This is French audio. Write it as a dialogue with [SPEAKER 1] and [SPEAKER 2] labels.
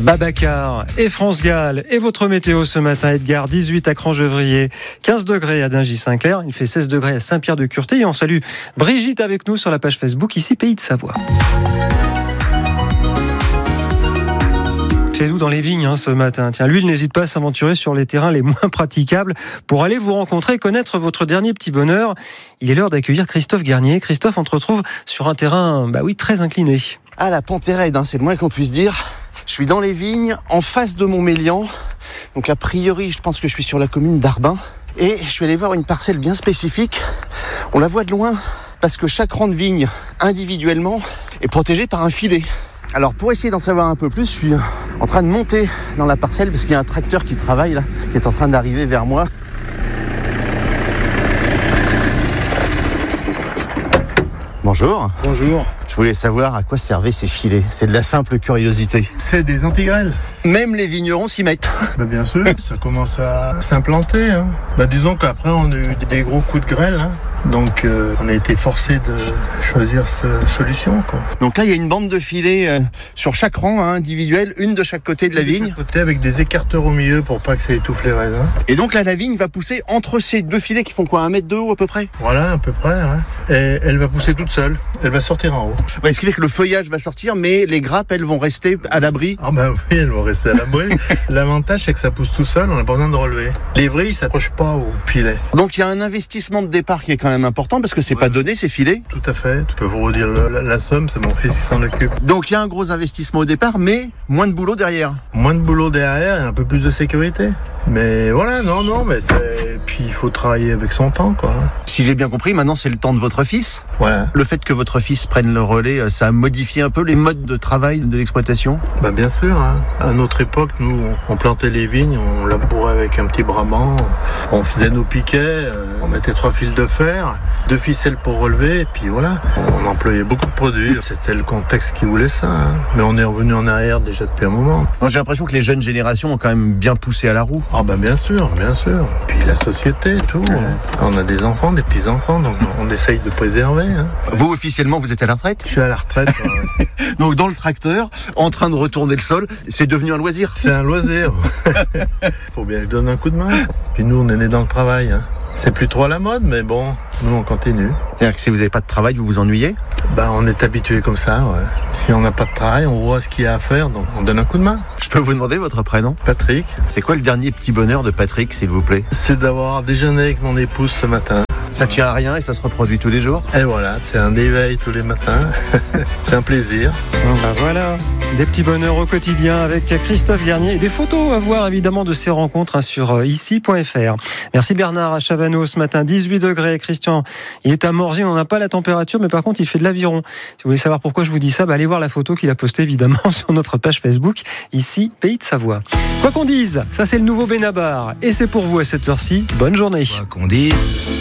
[SPEAKER 1] Babacar et France Gall et votre météo ce matin, Edgar, 18 à Crangevrier, 15 degrés à Dingy-Saint-Clair, il fait 16 degrés à Saint-Pierre-de-Curté et on salue Brigitte avec nous sur la page Facebook ici Pays de Savoie. Chez nous dans les vignes ce matin. Tiens, lui, il n'hésite pas à s'aventurer sur les terrains les moins praticables pour aller vous rencontrer et connaître votre dernier petit bonheur. Il est l'heure d'accueillir Christophe Garnier. Christophe, on te retrouve sur un terrain, très incliné.
[SPEAKER 2] Ah, la pente est raide, c'est le moins qu'on puisse dire. Je suis dans les vignes, en face de Montmélian. Donc a priori, je pense que je suis sur la commune d'Arbin. Et je suis allé voir une parcelle bien spécifique. On la voit de loin parce que chaque rang de vigne, individuellement, est protégé par un filet. Alors pour essayer d'en savoir un peu plus, je suis en train de monter dans la parcelle parce qu'il y a un tracteur qui travaille là, qui est en train d'arriver vers moi. Bonjour.
[SPEAKER 3] Bonjour.
[SPEAKER 2] Je voulais savoir à quoi servaient ces filets. C'est de la simple curiosité.
[SPEAKER 3] C'est des antigrêles.
[SPEAKER 2] Même les vignerons s'y mettent.
[SPEAKER 3] Bien sûr, ça commence à s'implanter. Disons qu'après on a eu des gros coups de grêle. Donc on a été forcé de choisir cette solution.
[SPEAKER 2] Donc là il y a une bande de filets sur chaque rang individuel, une de chaque côté de la vigne.
[SPEAKER 3] De chaque côté avec des écarteurs au milieu pour pas que ça étouffe les raisins.
[SPEAKER 2] Et donc là la vigne va pousser entre ces deux filets qui font quoi, 1 mètre de haut à peu près?
[SPEAKER 3] Voilà, à peu près. Et elle va pousser toute seule. Elle va sortir en haut.
[SPEAKER 2] Ce qui fait que le feuillage va sortir, mais les grappes elles vont rester à l'abri.
[SPEAKER 3] Ah oui, elles vont rester à l'abri. L'avantage c'est que ça pousse tout seul, on n'a pas besoin de relever. Les vrilles ne s'accrochent pas au filet.
[SPEAKER 2] Donc il y a un investissement de départ qui est quand même important parce que c'est pas donné ces filets.
[SPEAKER 3] Tout à fait, tu peux vous redire la somme, c'est mon fils qui s'en occupe.
[SPEAKER 2] Donc il y a un gros investissement au départ, mais moins de boulot derrière.
[SPEAKER 3] Moins de boulot derrière et un peu plus de sécurité. Mais voilà, puis il faut travailler avec son temps,
[SPEAKER 2] Si j'ai bien compris, maintenant c'est le temps de votre fils.
[SPEAKER 3] Voilà.
[SPEAKER 2] Le fait que votre fils prenne le relais, ça a modifié un peu les modes de travail de l'exploitation?
[SPEAKER 3] Bien sûr, À notre époque, nous, on plantait les vignes, on labourait avec un petit brament, on faisait nos piquets, on mettait 3 fils de fer, 2 ficelles pour relever, et puis voilà. On employait beaucoup de produits, c'était le contexte qui voulait ça. Mais on est revenu en arrière déjà depuis un moment.
[SPEAKER 2] J'ai l'impression que les jeunes générations ont quand même bien poussé à la roue.
[SPEAKER 3] Bien sûr. Puis la société, tout. On a des enfants, des petits-enfants, donc on essaye de préserver.
[SPEAKER 2] Vous, officiellement, vous êtes à la retraite?
[SPEAKER 3] Je suis à la retraite.
[SPEAKER 2] Donc dans le tracteur, en train de retourner le sol, c'est devenu un loisir.
[SPEAKER 3] C'est un loisir. Faut bien que je donne un coup de main. Puis nous, on est nés dans le travail. C'est plus trop à la mode, mais bon, nous on continue.
[SPEAKER 2] C'est-à-dire que si vous n'avez pas de travail, vous vous ennuyez?
[SPEAKER 3] On est habitué comme ça, Si on n'a pas de travail, on voit ce qu'il y a à faire, donc on donne un coup de main.
[SPEAKER 2] Je peux vous demander votre prénom?
[SPEAKER 3] Patrick.
[SPEAKER 2] C'est quoi le dernier petit bonheur de Patrick, s'il vous plaît?
[SPEAKER 3] C'est d'avoir déjeuné avec mon épouse ce matin.
[SPEAKER 2] Ça tient à rien et ça se reproduit tous les jours?
[SPEAKER 3] Et voilà, c'est un éveil tous les matins. C'est un plaisir.
[SPEAKER 1] Voilà, des petits bonheurs au quotidien avec Christophe Garnier et des photos à voir évidemment de ces rencontres sur ici.fr. Merci Bernard à Chavano ce matin, 18 degrés. Christian, il est à Morzine, on n'a pas la température, mais par contre il fait de l'aviron. Si vous voulez savoir pourquoi je vous dis ça, allez voir la photo qu'il a postée évidemment sur notre page Facebook, ici Pays de Savoie. Quoi qu'on dise, ça c'est le nouveau Benabar et c'est pour vous à cette heure-ci. Bonne journée.
[SPEAKER 4] Quoi qu'on dise.